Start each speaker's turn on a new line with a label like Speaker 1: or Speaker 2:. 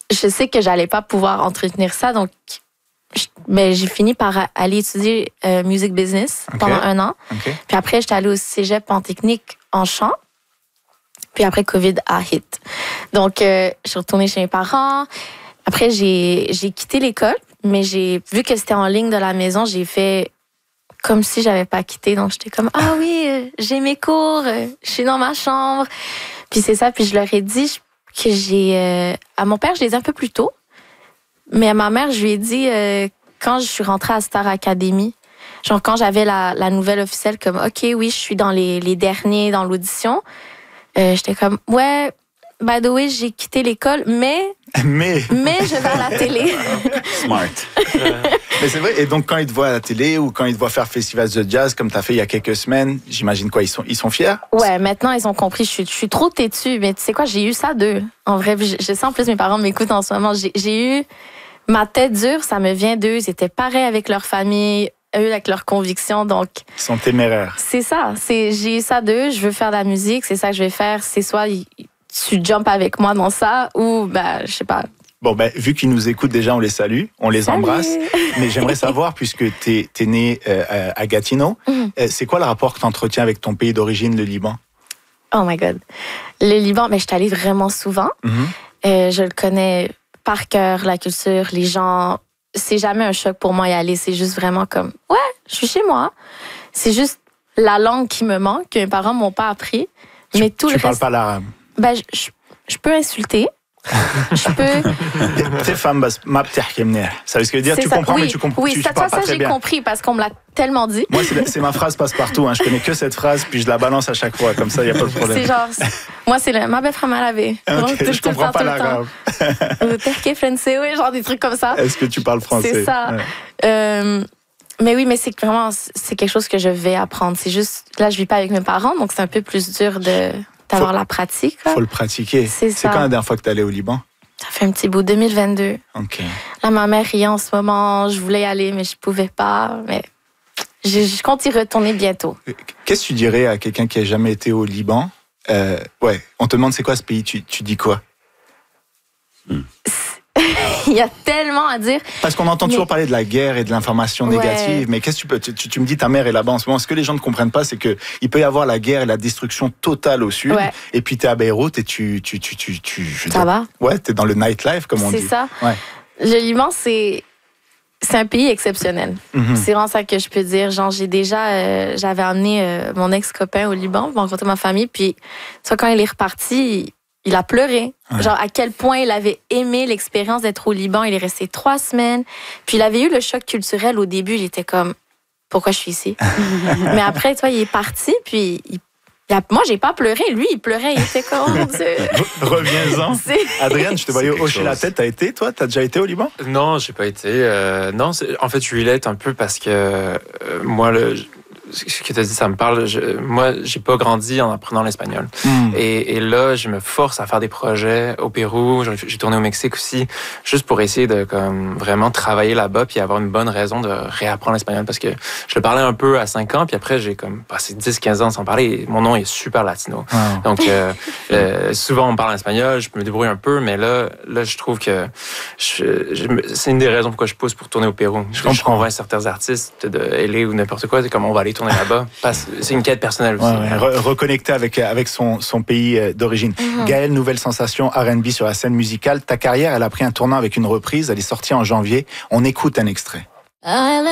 Speaker 1: je sais que j'allais pas pouvoir entretenir ça, donc mais j'ai fini par aller étudier music business pendant 1 an. Puis après, j'étais allée au cégep en technique en chant. Puis après, COVID a hit. Donc, je suis retournée chez mes parents. Après, j'ai quitté l'école, mais vu que c'était en ligne de la maison, j'ai fait comme si j'avais pas quitté. Donc, j'étais comme, ah oui, j'ai mes cours, je suis dans ma chambre. Puis c'est ça. Puis je leur ai dit que à mon père, je l'ai dit un peu plus tôt. Mais à ma mère, je lui ai dit, quand je suis rentrée à Star Academy, genre quand j'avais la nouvelle officielle, comme, OK, oui, je suis dans les derniers dans l'audition, j'étais comme, ouais, by the way, j'ai quitté l'école, mais je vais à la télé.
Speaker 2: Smart. Mais c'est vrai, et donc quand ils te voient à la télé ou quand ils te voient faire Festival de Jazz, comme tu as fait il y a quelques semaines, j'imagine quoi, ils sont fiers?
Speaker 1: Ouais, maintenant ils ont compris, je suis trop têtue, mais tu sais quoi, j'ai eu ça d'eux. En vrai, je sens en plus mes parents m'écoutent en ce moment, j'ai eu ma tête dure, ça me vient d'eux, ils étaient pareils avec leur famille, eux avec leurs convictions, donc...
Speaker 2: Ils sont téméraires.
Speaker 1: C'est ça, j'ai eu ça d'eux, je veux faire de la musique, c'est ça que je vais faire, c'est soit tu jumps avec moi dans ça ou, je sais pas...
Speaker 2: Bon, vu qu'ils nous écoutent déjà, on les salue, on les embrasse. Mais j'aimerais savoir, puisque t'es né à Gatineau, c'est quoi le rapport que t'entretiens avec ton pays d'origine, le Liban?
Speaker 1: Oh my God. Le Liban, je suis allée vraiment souvent. Je le connais par cœur, la culture, les gens. C'est jamais un choc pour moi y aller. C'est juste vraiment comme, ouais, je suis chez moi. C'est juste la langue qui me manque, que mes parents m'ont pas appris. Mais tout le reste... Tu
Speaker 2: parles pas l'arabe?
Speaker 1: Je peux insulter. Je peux.
Speaker 2: T'es femme, ma ça veut dire tu comprends, mais tu comprends.
Speaker 1: Oui,
Speaker 2: tu
Speaker 1: ça,
Speaker 2: parles pas très
Speaker 1: j'ai
Speaker 2: bien.
Speaker 1: Compris parce qu'on me l'a tellement dit.
Speaker 2: Moi, c'est ma phrase passe-partout. Je connais que cette phrase, puis je la balance à chaque fois. Comme ça, il n'y a pas de problème.
Speaker 1: C'est genre, moi, c'est ma belle femme à laver.
Speaker 2: Okay, je comprends pas l'arabe.
Speaker 1: Terke français, oui, genre des trucs comme ça.
Speaker 2: Est-ce que tu parles français?
Speaker 1: C'est ça. Ouais. Mais oui, mais c'est quelque chose que je vais apprendre. C'est juste, là, je vis pas avec mes parents, donc c'est un peu plus dur d'avoir la pratique.
Speaker 2: Il faut le pratiquer. C'est quand la dernière fois que tu es allée au Liban?
Speaker 1: Ça fait un petit bout, 2022.
Speaker 2: OK.
Speaker 1: Là, ma mère riait en ce moment. Je voulais y aller, mais je pouvais pas. Mais je compte y retourner bientôt.
Speaker 2: Qu'est-ce que tu dirais à quelqu'un qui n'a jamais été au Liban? On te demande c'est quoi ce pays, tu dis quoi?
Speaker 1: Il y a tellement à dire.
Speaker 2: Parce qu'on entend toujours parler de la guerre et de l'information négative, mais qu'est-ce que tu me dis, ta mère est là-bas en ce moment. Ce que les gens ne comprennent pas, c'est que il peut y avoir la guerre et la destruction totale au sud, et puis t'es à Beyrouth et
Speaker 1: ça va?
Speaker 2: Ouais, t'es dans le nightlife, comme on dit.
Speaker 1: C'est ça.
Speaker 2: Ouais.
Speaker 1: Le Liban, c'est un pays exceptionnel. C'est vraiment ça que je peux dire. Genre, j'avais amené mon ex-copain au Liban pour rencontrer ma famille, puis quand il est reparti, il a pleuré. Ouais. Genre, à quel point il avait aimé l'expérience d'être au Liban. Il est resté 3 semaines. Puis il avait eu le choc culturel au début. Il était comme, pourquoi je suis ici? Mais après, tu vois, il est parti. Puis moi, j'ai pas pleuré. Lui, il pleurait. Il était comme, oh mon Dieu.
Speaker 2: Reviens-en. Adrienne, je te voyais hocher la tête. T'as été, toi? T'as déjà été au Liban?
Speaker 3: Non, j'ai pas été. Non, en fait, je relate un peu parce que moi, ce que tu as dit, ça me parle. Moi, j'ai pas grandi en apprenant l'espagnol. Et là, je me force à faire des projets au Pérou. J'ai tourné au Mexique aussi, juste pour essayer de vraiment travailler là-bas puis avoir une bonne raison de réapprendre l'espagnol. Parce que je le parlais un peu à 5 ans, puis après, j'ai passé 10-15 ans sans parler. Et mon nom est super latino. Wow. Donc, souvent, on parle en espagnol, je me débrouille un peu, mais là je trouve que c'est une des raisons pourquoi je pousse pour tourner au Pérou. Je convainc certains artistes de LA ou n'importe quoi, c'est comme on va aller tourner là-bas. C'est une quête personnelle aussi.
Speaker 2: Reconnecter avec son pays d'origine. Gaëlle, nouvelle sensation R&B sur la scène musicale. Ta carrière, elle a pris un tournant avec une reprise. Elle est sortie en janvier. On écoute un extrait.